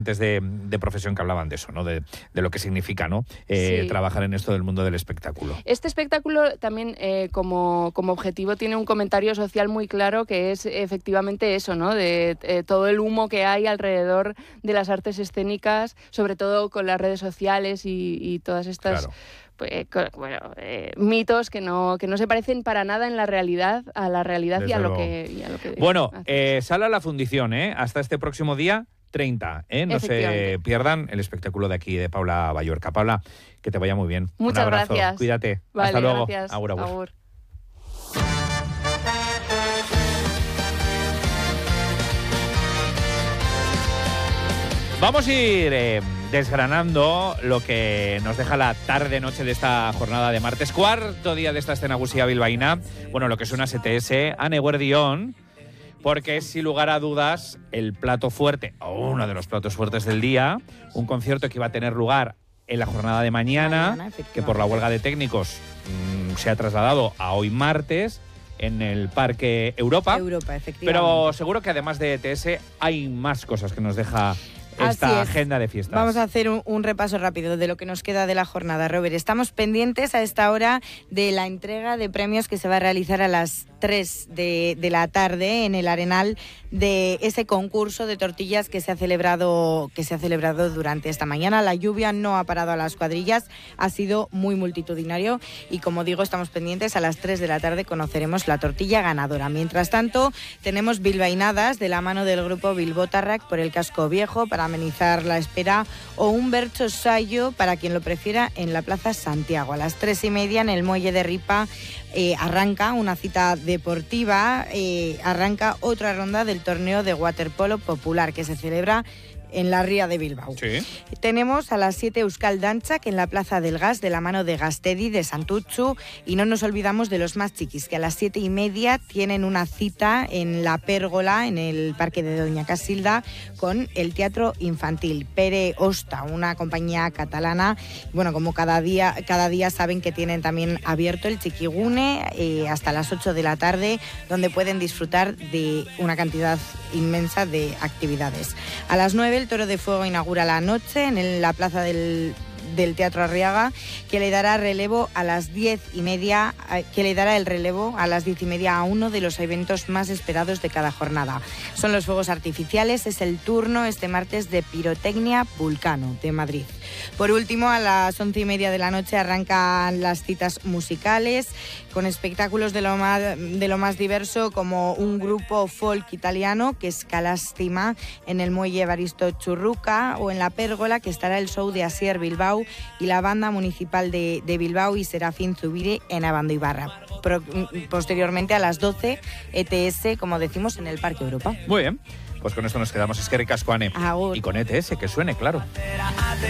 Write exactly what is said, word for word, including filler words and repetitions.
De, de profesión que hablaban de eso, ¿no? De, de lo que significa, ¿no? Eh, Sí. Trabajar en esto del mundo del espectáculo. Este espectáculo también eh, como, como objetivo tiene un comentario social muy claro, que es efectivamente eso, ¿no? De eh, todo el humo que hay alrededor de las artes escénicas, sobre todo con las redes sociales y, y todas estas... Claro. Pues, bueno, eh, mitos que no, que no se parecen para nada en la realidad, a la realidad y a, lo que, y a lo que... Bueno, haces. eh, sala la fundición, ¿eh? Hasta este próximo día treinta, ¿eh? No se pierdan el espectáculo de aquí de Paula Ballorca. Paula, que te vaya muy bien. Muchas Un abrazo. gracias. Cuídate. Vale, Hasta luego. Gracias. Agur, agur. Agur. Vamos a ir eh, desgranando lo que nos deja la tarde-noche de esta jornada de martes, cuarto día de esta escena gusía bilbaína. Bueno, lo que suena S T S, Ane Guardión, porque es sin lugar a dudas el plato fuerte, o uno de los platos fuertes del día, un concierto que iba a tener lugar en la jornada de mañana, mañana que por la huelga de técnicos mmm, se ha trasladado a hoy martes en el Parque Europa. Europa, efectivamente. Pero seguro que además de E T S hay más cosas que nos deja esta agenda de fiestas. Vamos a hacer un, un repaso rápido de lo que nos queda de la jornada, Robert. Estamos pendientes a esta hora de la entrega de premios que se va a realizar a las tres de, de la tarde en el Arenal, de ese concurso de tortillas que se ha celebrado que se ha celebrado durante esta mañana. La lluvia no ha parado a las cuadrillas, ha sido muy multitudinario y, como digo, estamos pendientes. A las tres de la tarde conoceremos la tortilla ganadora. Mientras tanto, tenemos bilbainadas de la mano del grupo Bilbotarrak por el Casco Viejo para amenizar la espera, o un bercho sayo para quien lo prefiera en la Plaza Santiago. A las tres y media en el Muelle de Ripa eh, arranca una cita deportiva, eh, arranca otra ronda del torneo de waterpolo popular que se celebra en la Ría de Bilbao. Sí. Tenemos a las siete Euskal Dantzak en la Plaza del Gas de la mano de Gastedi, de Santutxu, y no nos olvidamos de los más chiquis, que a las siete y media tienen una cita en la Pérgola, en el Parque de Doña Casilda, con el Teatro Infantil. Pere Osta, una compañía catalana. Bueno, como cada día, cada día saben que tienen también abierto el Chiquigune eh, hasta las ocho de la tarde, donde pueden disfrutar de una cantidad inmensa de actividades. A las nueve el Toro de Fuego inaugura la noche en el, la plaza del, del Teatro Arriaga, que le dará relevo a las diez y media, que le dará el relevo a las diez y media a uno de los eventos más esperados de cada jornada. Son los fuegos artificiales, es el turno este martes de Pirotecnia Vulcano de Madrid. Por último, a las once y media de la noche arrancan las citas musicales, con espectáculos de lo más, de lo más diverso, como un grupo folk italiano, que es Calástima, en el Muelle Evaristo Churruca, o en la Pérgola, que estará el show de Asier Bilbao y la banda municipal de, de Bilbao y Serafín Zubiri en Abandoibarra. Pro, posteriormente, a las doce, E T S, como decimos, en el Parque Europa. Muy bien. Pues con esto nos quedamos. Es que ricasco, Ane. Agur. Y con E T S, que suene, claro.